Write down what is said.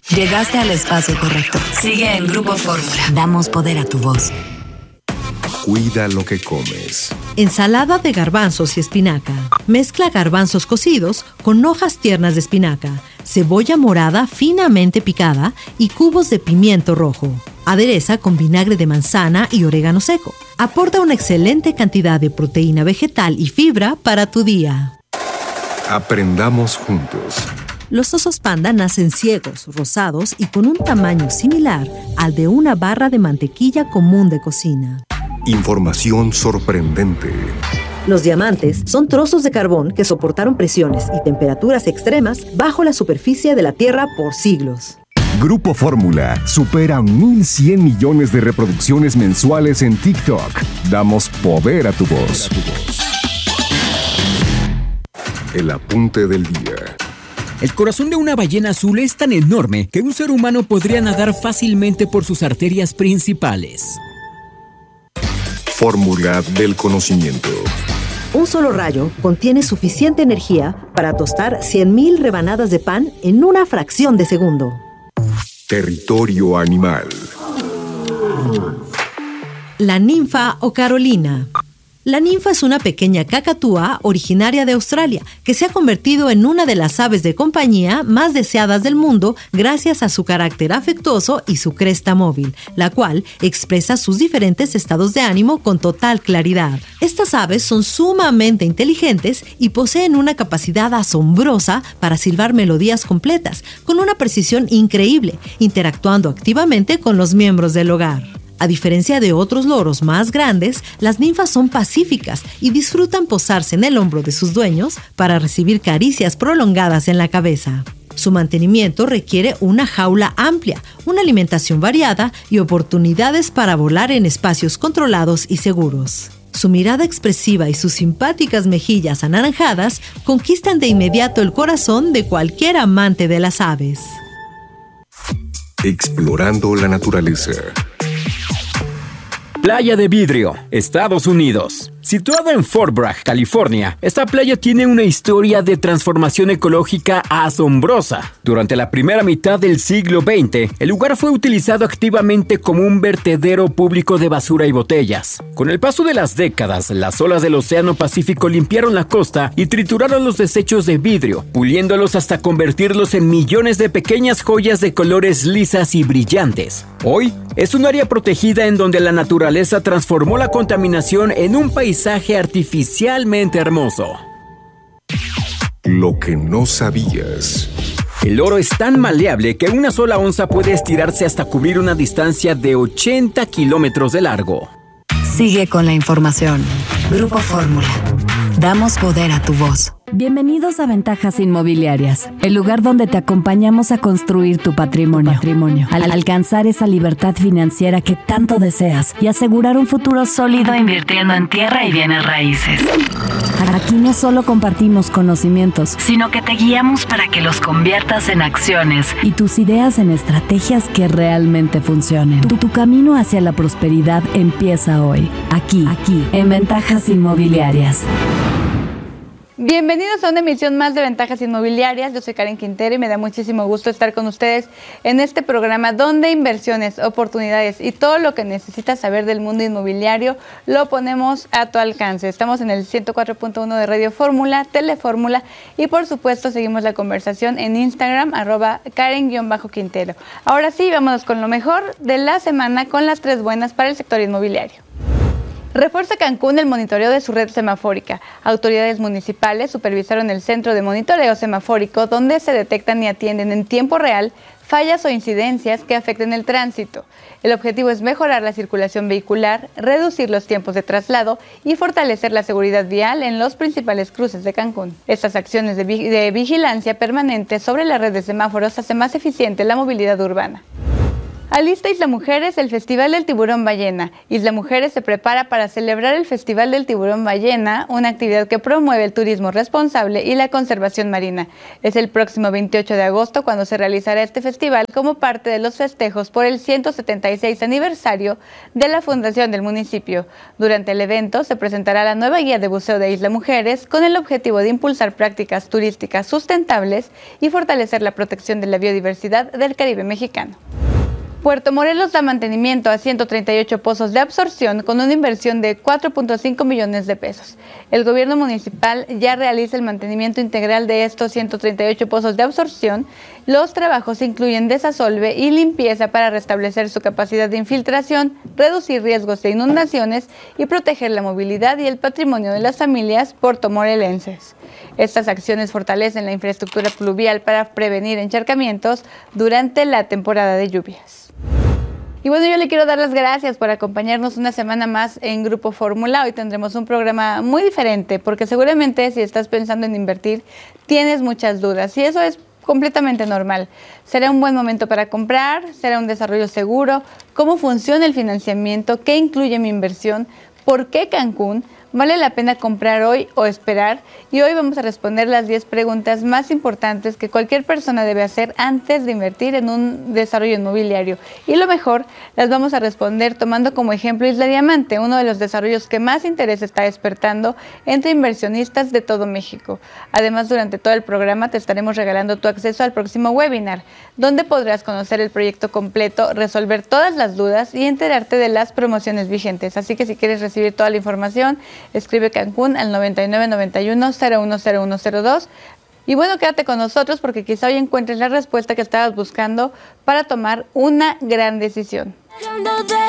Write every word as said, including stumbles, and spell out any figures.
Llegaste al espacio correcto. Sigue en Grupo Fórmula. Damos poder a tu voz. Cuida lo que comes. Ensalada de garbanzos y espinaca. Mezcla garbanzos cocidos con hojas tiernas de espinaca, cebolla morada finamente picada y cubos de pimiento rojo. Adereza con vinagre de manzana y orégano seco. Aporta una excelente cantidad de proteína vegetal y fibra para tu día. Aprendamos juntos. Los osos panda nacen ciegos, rosados y con un tamaño similar al de una barra de mantequilla común de cocina. Información sorprendente. Los diamantes son trozos de carbón que soportaron presiones y temperaturas extremas bajo la superficie de la Tierra por siglos. Grupo Fórmula supera mil cien millones de reproducciones mensuales en TikTok. Damos poder a tu voz. El apunte del día. El corazón de una ballena azul es tan enorme que un ser humano podría nadar fácilmente por sus arterias principales. Fórmula del conocimiento. Un solo rayo contiene suficiente energía para tostar cien mil rebanadas de pan en una fracción de segundo. Territorio animal. La ninfa o carolina. La ninfa es una pequeña cacatúa originaria de Australia que se ha convertido en una de las aves de compañía más deseadas del mundo gracias a su carácter afectuoso y su cresta móvil, la cual expresa sus diferentes estados de ánimo con total claridad. Estas aves son sumamente inteligentes y poseen una capacidad asombrosa para silbar melodías completas, con una precisión increíble, interactuando activamente con los miembros del hogar. A diferencia de otros loros más grandes, las ninfas son pacíficas y disfrutan posarse en el hombro de sus dueños para recibir caricias prolongadas en la cabeza. Su mantenimiento requiere una jaula amplia, una alimentación variada y oportunidades para volar en espacios controlados y seguros. Su mirada expresiva y sus simpáticas mejillas anaranjadas conquistan de inmediato el corazón de cualquier amante de las aves. Explorando la naturaleza. Playa de Vidrio, Estados Unidos. Situada en Fort Bragg, California, esta playa tiene una historia de transformación ecológica asombrosa. Durante la primera mitad del siglo veinte, el lugar fue utilizado activamente como un vertedero público de basura y botellas. Con el paso de las décadas, las olas del Océano Pacífico limpiaron la costa y trituraron los desechos de vidrio, puliéndolos hasta convertirlos en millones de pequeñas joyas de colores lisas y brillantes. Hoy, es un área protegida en donde la naturaleza transformó la contaminación en un paisaje artificialmente hermoso. Lo que no sabías. El oro es tan maleable que una sola onza puede estirarse hasta cubrir una distancia de ochenta kilómetros de largo. Sigue con la información. Grupo Fórmula. Damos poder a tu voz. Bienvenidos a Ventajas Inmobiliarias, el lugar donde te acompañamos a construir tu patrimonio, patrimonio, al alcanzar esa libertad financiera que tanto deseas y asegurar un futuro sólido invirtiendo en tierra y bienes raíces. Aquí no solo compartimos conocimientos, sino que te guiamos para que los conviertas en acciones y tus ideas en estrategias que realmente funcionen. Tu, tu camino hacia la prosperidad empieza hoy, aquí, aquí, en Ventajas Inmobiliarias. Bienvenidos a una emisión más de Ventajas Inmobiliarias. Yo soy Karen Quintero y me da muchísimo gusto estar con ustedes en este programa donde inversiones, oportunidades y todo lo que necesitas saber del mundo inmobiliario lo ponemos a tu alcance. Estamos en el ciento cuatro punto uno de Radio Fórmula, Telefórmula y por supuesto seguimos la conversación en Instagram, arroba Karen-Quintero. Ahora sí, vámonos con lo mejor de la semana con las tres buenas para el sector inmobiliario. Refuerza Cancún el monitoreo de su red semafórica. Autoridades municipales supervisaron el centro de monitoreo semafórico donde se detectan y atienden en tiempo real fallas o incidencias que afecten el tránsito. El objetivo es mejorar la circulación vehicular, reducir los tiempos de traslado y fortalecer la seguridad vial en los principales cruces de Cancún. Estas acciones de, vi- de vigilancia permanente sobre la red de semáforos hacen más eficiente la movilidad urbana. Alista Isla Mujeres el Festival del Tiburón Ballena. Isla Mujeres se prepara para celebrar el Festival del Tiburón Ballena, una actividad que promueve el turismo responsable y la conservación marina. Es el próximo veintiocho de agosto cuando se realizará este festival como parte de los festejos por el ciento setenta y seis aniversario de la fundación del municipio. Durante el evento se presentará la nueva guía de buceo de Isla Mujeres con el objetivo de impulsar prácticas turísticas sustentables y fortalecer la protección de la biodiversidad del Caribe mexicano. Puerto Morelos da mantenimiento a ciento treinta y ocho pozos de absorción con una inversión de cuatro punto cinco millones de pesos. El gobierno municipal ya realiza el mantenimiento integral de estos ciento treinta y ocho pozos de absorción. Los trabajos incluyen desasolve y limpieza para restablecer su capacidad de infiltración, reducir riesgos de inundaciones y proteger la movilidad y el patrimonio de las familias puertomorelenses. Estas acciones fortalecen la infraestructura pluvial para prevenir encharcamientos durante la temporada de lluvias. Y bueno, yo le quiero dar las gracias por acompañarnos una semana más en Grupo Fórmula. Hoy tendremos un programa muy diferente porque seguramente si estás pensando en invertir tienes muchas dudas y eso es completamente normal. ¿Será un buen momento para comprar? ¿Será un desarrollo seguro? ¿Cómo funciona el financiamiento? ¿Qué incluye mi inversión? ¿Por qué Cancún? ¿Vale la pena comprar hoy o esperar? Y hoy vamos a responder las diez preguntas más importantes que cualquier persona debe hacer antes de invertir en un desarrollo inmobiliario. Y lo mejor, las vamos a responder tomando como ejemplo Isla Diamante, uno de los desarrollos que más interés está despertando entre inversionistas de todo México. Además, durante todo el programa te estaremos regalando tu acceso al próximo webinar, donde podrás conocer el proyecto completo, resolver todas las dudas y enterarte de las promociones vigentes. Así que si quieres recibir toda la información, escribe Cancún al noventa y nueve noventa y uno cero uno cero uno cero dos. Y bueno, quédate con nosotros porque quizá hoy encuentres la respuesta que estabas buscando para tomar una gran decisión.